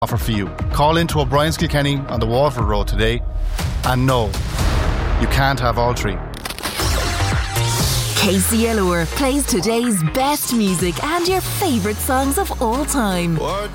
offer for you. Call into O'Brien's Kilkenny on the Waterford Road today, and no, you can't have all three. KCLR plays today's best music and your favourite songs of all time.